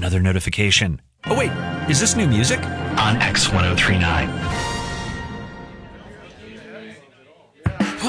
another notification. Oh wait, is this new music? On X1039.